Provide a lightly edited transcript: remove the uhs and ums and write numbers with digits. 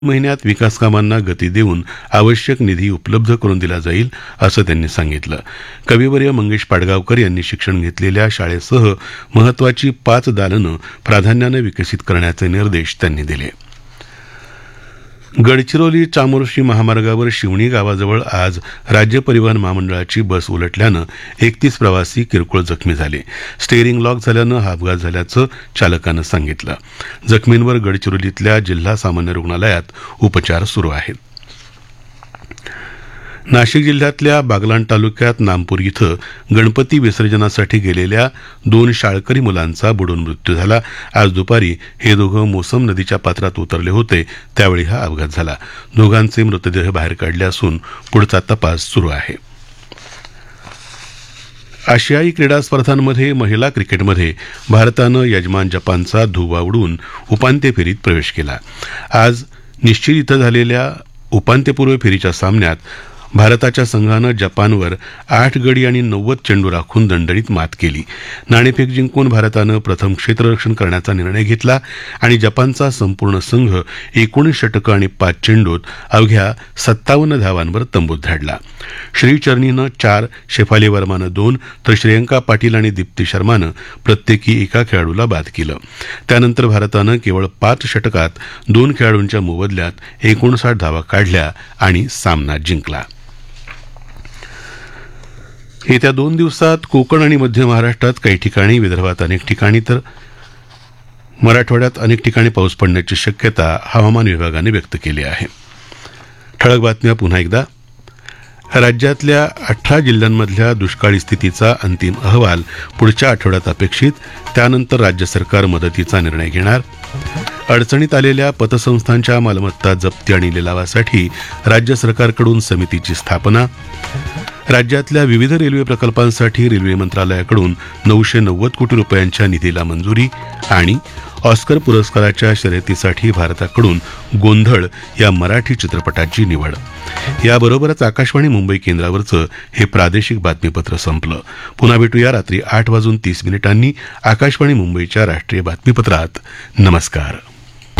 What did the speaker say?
महिन्यात विकास कामांना गती देऊन आवश्यक निधी उपलब्ध करून दिला जाईल असं त्यांनी सांगितलं. कविवर्य मंगेश पाडगावकर यांनी शिक्षण घेतलेल्या शाळेसह महत्वाची 5 दालनं प्राधान्यानं विकसित करण्याचे निर्देश त्यांनी दिले. गडचिरोली चामोर्शी महामार्गावर शिवणी गावाजवळ आज राज्य परिवहन महामंडळाची बस उलटल्यानं 31 प्रवासी किरकोळ जखमी झाले. स्टेअरिंग लॉक झाल्यानं हा अपघात झाल्याचं चालकानं सांगितलं. जखमींवर गडचिरोलीतल्या जिल्हा सामान्य रुग्णालयात उपचार सुरू आहेत. नाशिक जिल्ह्यातल्या बागलाण तालुक्यात नामपूर इथं गणपती विसर्जनासाठी गेलेल्या 2 शाळकरी मुलांचा बुडून मृत्यू झाला. आज दुपारी हे दोघं मोसम नदीच्या पात्रात उतरले होते त्यावेळी हा अपघात झाला. दोघांचे मृतदेह बाहेर काढले असून पुढचा तपास सुरू आहे. आशियाई क्रीडा स्पर्धांमध्ये महिला क्रिकेटमध्ये भारतानं यजमान जपानचा धुव्वा उडवून उपांत्य फेरीत प्रवेश केला. आज निश्चित इथं झालेल्या उपांत्यपूर्व फेरीच्या सामन्यात भारताच्या संघानं जपानवर 8 गडी आणि 90 चेंडू राखून दणदणीत मात केली. नाणेफेक जिंकून भारतानं प्रथम क्षेत्ररक्षण करण्याचा निर्णय घेतला आणि जपानचा संपूर्ण संघ 19 षटकं आणि 5 चेंडूत अवघ्या 57 धावांवर तंबूत धाडला. श्रीचरणीनं 4, शेफाली वर्मानं 2 तर श्रेयंका पाटील आणि दीप्ती शर्मानं प्रत्येकी एका खेळाडूला बाद केलं. त्यानंतर भारतानं केवळ 5 षटकात 2 खेळाडूंच्या मोबदल्यात 59 धावा काढल्या आणि सामना जिंकला. येत्या 2 दिवसात कोकण आणि मध्य महाराष्ट्रात काही ठिकाणी, विदर्भात अनेक ठिकाणी तर मराठवाड्यात अनेक ठिकाणी पाऊस पडण्याची शक्यता हवामान विभागाने व्यक्त केली आहे. ठळक बातम्या पुन्हा एकदा. राज्यातल्या 18 जिल्ह्यांमधल्या दुष्काळी स्थितीचा अंतिम अहवाल पुढच्या आठवड्यात अपेक्षित. त्यानंतर राज्य सरकार मदतीचा निर्णय घेणार. अडचणीत आलेल्या पतसंस्थांच्या मालमत्ता जप्ती आणि लिलावासाठी राज्य सरकारकडून समितीची स्थापना. राज्यातल्या विविध रेल्वे प्रकल्पांसाठी रेल्वे मंत्रालयाकडून 990 कोटी रुपयांच्या निधीला मंजुरी. आणि ऑस्कर पुरस्काराच्या शर्यतीसाठी भारताकडून गोंधळ या मराठी चित्रपटाची निवड. याबरोबरच आकाशवाणी मुंबई केंद्रावरचं हे प्रादेशिक बातमीपत्र संपलं. पुन्हा भेटूया रात्री 8:30 आकाशवाणी मुंबईच्या राष्ट्रीय बातमीपत्रात. नमस्कार.